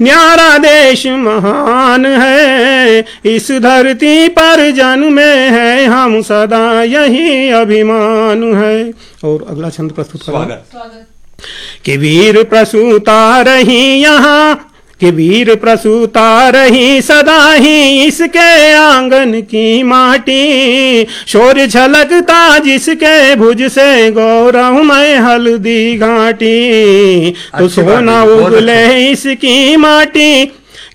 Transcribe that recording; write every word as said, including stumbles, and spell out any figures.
न्यारा देश महान है, इस धरती पर जन्मे हैं हम, सदा यही अभिमान है। और अगला छंद प्रस्तुत करें। कि वीर प्रसूता रही यहाँ, कि वीर प्रसूता रही सदा ही इसके आंगन की माटी, शौर्य झलकता जिसके भुज से गौरवमय हल्दी घाटी, तो सोना उगले इसकी माटी,